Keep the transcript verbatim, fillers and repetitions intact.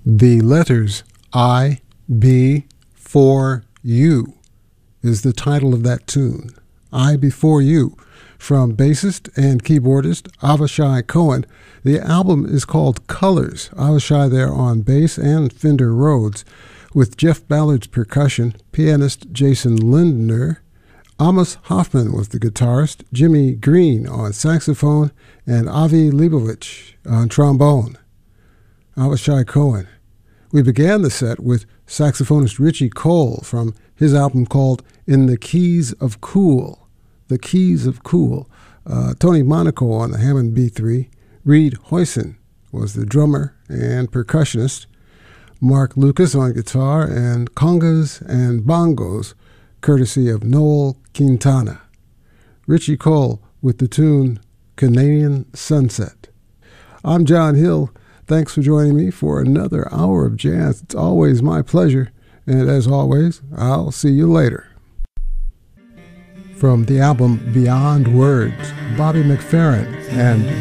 The letters I, B, for you is the title of that tune. I Before You, from bassist and keyboardist Avishai Cohen. The album is called Colors. Avishai there on bass and Fender Rhodes, with Jeff Ballard's percussion, pianist Jason Lindner, Amos Hoffman was the guitarist, Jimmy Green on saxophone, and Avi Leibovich on trombone. Avishai Cohen. We began the set with saxophonist Richie Cole from his album called In the Keys of Cool. The Keys of Cool. Uh, Tony Monaco on the Hammond B three. Reed Hoyson was the drummer and percussionist. Mark Lucas on guitar, and congas and bongos, courtesy of Noel Quintana. Richie Cole with the tune Canadian Sunset. I'm John Hill. Thanks for joining me for another hour of jazz. It's always my pleasure, and as always, I'll see you later. From the album Beyond Words, Bobby McFerrin and